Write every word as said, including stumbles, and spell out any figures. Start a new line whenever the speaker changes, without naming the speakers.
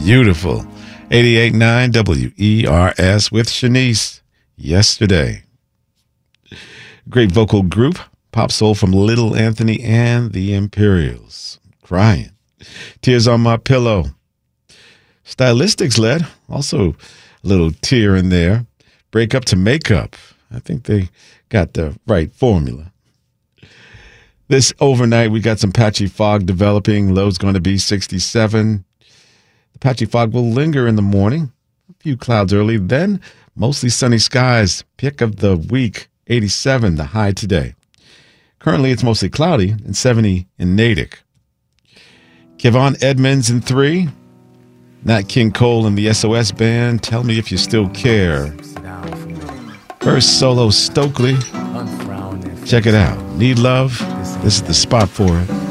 Beautiful. eighty-eight point nine W E R S with Shanice. Yesterday. Great vocal group. Pop soul from Little Anthony and the Imperials. Crying. Tears on My Pillow. Stylistics led. Also a little tear in there. Break Up to Make Up. I think they got the right formula. This overnight, we got some patchy fog developing. Low's going to be sixty-seven. The patchy fog will linger in the morning. A few clouds early. Then mostly sunny skies. Pick of the week, eighty-seven, the high today. Currently, it's mostly cloudy and seventy in Natick. Kevon Edmonds in three. Nat King Cole and the S O S Band. Tell Me If You Still Care. First solo Stokely. Check it out. Need Love? This is the spot for it.